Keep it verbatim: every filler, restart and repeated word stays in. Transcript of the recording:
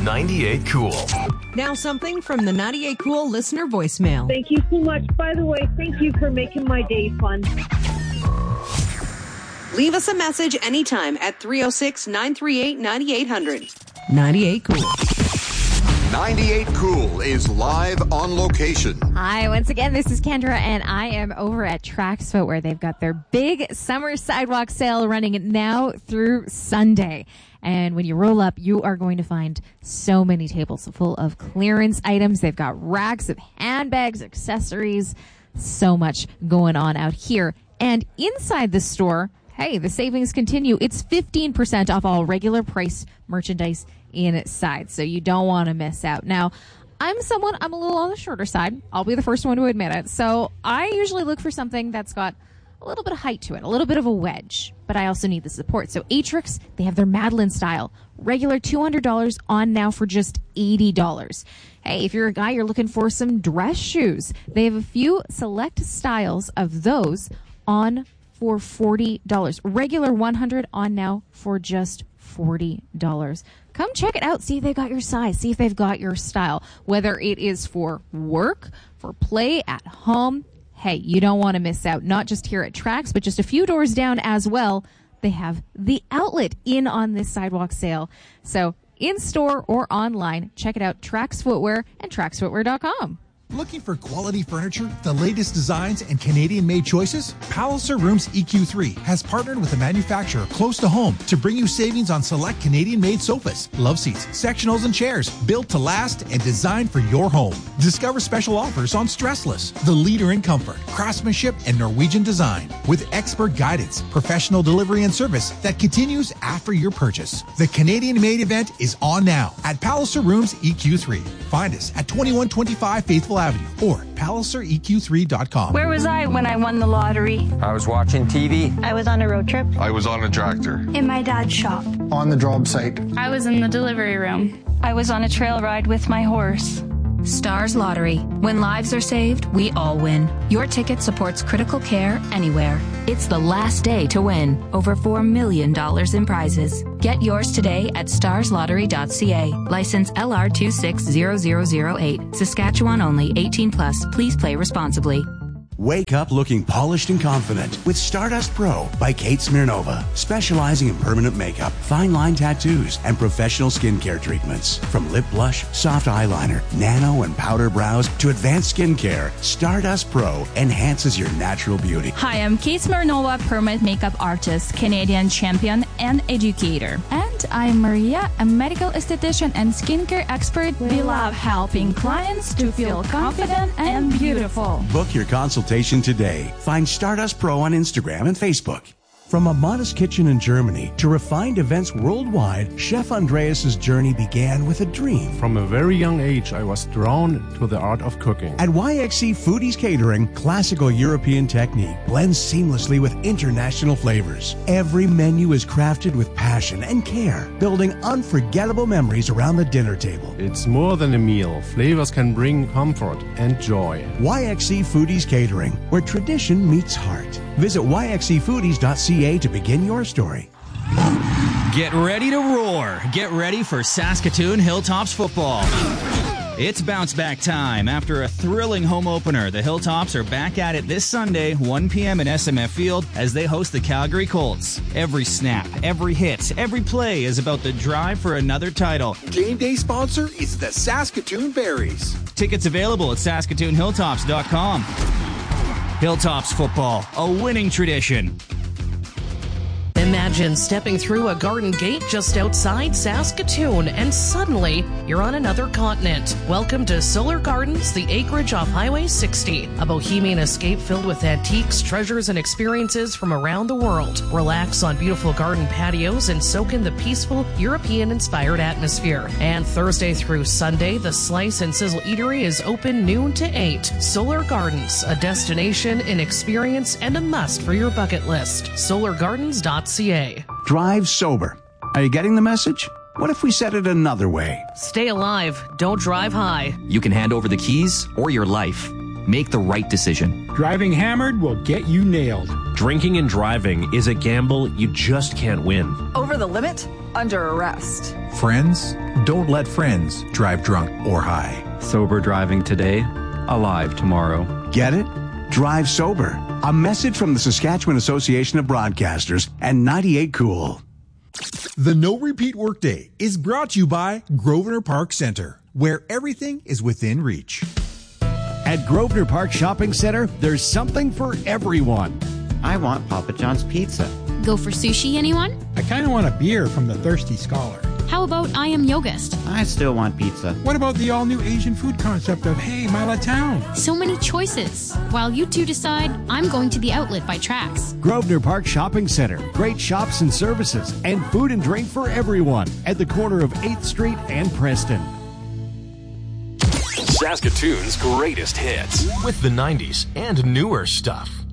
ninety-eight Cool. Now something from the ninety-eight Cool listener voicemail. Thank you so much. By the way, thank you for making my day fun. Leave us a message anytime at three oh six, nine three eight, nine eight hundred. ninety-eight Cool. ninety-eight Cool is live on location. Hi, once again, this is Kendra, and I am over at Trax Footwear. They've got their big summer sidewalk sale running now through Sunday. And when you roll up, you are going to find so many tables full of clearance items. They've got racks of handbags, accessories, so much going on out here. And inside the store, hey, the savings continue. It's fifteen percent off all regular price merchandise inside, so you don't want to miss out. Now, I'm someone, I'm a little on the shorter side. I'll be the first one to admit it. So I usually look for something that's got a little bit of height to it, a little bit of a wedge, but I also need the support. So Atrix, they have their Madeline style, regular two hundred dollars on now for just eighty dollars. Hey, if you're a guy, you're looking for some dress shoes, they have a few select styles of those on for forty dollars. Regular one hundred dollars on now for just forty dollars. Come check it out. See if they've got your size. See if they've got your style. Whether it is for work, for play, at home, hey, you don't want to miss out. Not just here at Trax, but just a few doors down as well. They have the outlet in on this sidewalk sale. So in store or online, check it out. Trax Footwear and trax footwear dot com. Looking for quality furniture, the latest designs, and Canadian-made choices? Palliser Rooms E Q three has partnered with a manufacturer close to home to bring you savings on select Canadian-made sofas, love seats, sectionals, and chairs built to last and designed for your home. Discover special offers on Stressless, the leader in comfort, craftsmanship, and Norwegian design, with expert guidance, professional delivery, and service that continues after your purchase. The Canadian-made event is on now at Palliser Rooms E Q three. Find us at twenty-one twenty-five Faithful Avenue or palliser e q three dot com. Where was I when I won the lottery? I was watching T V. I was on a road trip. I was on a tractor. In my dad's shop. On the job site. I was in the delivery room. I was on a trail ride with my horse. Stars Lottery. When lives are saved, we all win. Your ticket supports critical care anywhere. It's the last day to win. Over four million dollars in prizes. Get yours today at stars lottery dot c a. License L R two six zero zero zero eight. Saskatchewan only. eighteen plus. Please play responsibly. Wake up looking polished and confident with Stardust Pro by Kate Smirnova, specializing in permanent makeup, fine line tattoos, and professional skincare treatments. From lip blush, soft eyeliner, nano and powder brows to advanced skincare, Stardust Pro enhances your natural beauty. Hi, I'm Kate Smirnova, permanent makeup artist, Canadian champion, and educator. And I'm Maria, a medical esthetician and skincare expert. We love helping clients to feel confident and beautiful. Book your consultation today. Find Stardust Pro on Instagram and Facebook. From a modest kitchen in Germany to refined events worldwide, Chef Andreas' journey began with a dream. From a very young age, I was drawn to the art of cooking. At Y X C Foodies Catering, classical European technique blends seamlessly with international flavors. Every menu is crafted with passion and care, building unforgettable memories around the dinner table. It's more than a meal. Flavors can bring comfort and joy. Y X C Foodies Catering, where tradition meets heart. Visit y x c foodies dot c a to begin your story. Get ready to roar. Get ready for Saskatoon Hilltops football. It's bounce back time. After a thrilling home opener, the Hilltops are back at it this Sunday, one p.m. in S M F Field, as they host the Calgary Colts. Every snap, every hit, every play is about the drive for another title. Game day sponsor is the Saskatoon Berries. Tickets available at saskatoon hilltops dot com. Hilltops football, a winning tradition. Imagine stepping through a garden gate just outside Saskatoon and suddenly you're on another continent. Welcome to Solar Gardens, the acreage off Highway sixty, a bohemian escape filled with antiques, treasures, and experiences from around the world. Relax on beautiful garden patios and soak in the peaceful European-inspired atmosphere. And Thursday through Sunday, the Slice and Sizzle Eatery is open noon to eight. Solar Gardens, a destination, an experience, and a must for your bucket list. solar gardens dot c a. Drive sober. Are you getting the message? What if we said it another way? Stay alive. Don't drive high. You can hand over the keys or your life. Make the right decision. Driving hammered will get you nailed. Drinking and driving is a gamble you just can't win. Over the limit? under arrest. Friends, don't let friends drive drunk or high. Sober driving today, alive tomorrow. Get it? Drive sober. A message from the Saskatchewan Association of Broadcasters and ninety-eight Cool. The No Repeat Workday is brought to you by Grosvenor Park Centre, where everything is within reach. At Grosvenor Park Shopping Center, there's something for everyone. I want Papa John's pizza. Go for sushi, anyone? I kind of want a beer from the Thirsty Scholar. How about I Am Yogist? I still want pizza. What about the all-new Asian food concept of Hey Mala Town? So many choices. While you two decide, I'm going to the Outlet by Trax. Grosvenor Park Shopping Center. Great shops and services and food and drink for everyone at the corner of eighth Street and Preston. Saskatoon's greatest hits with the nineties and newer stuff.